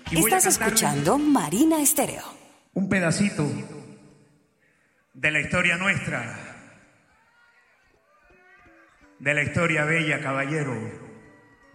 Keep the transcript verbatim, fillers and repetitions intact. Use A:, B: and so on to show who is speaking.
A: Y voy a
B: Estás
A: cantarles
B: escuchando Marina Estéreo.
A: un pedacito de la historia nuestra, de la historia bella, caballero.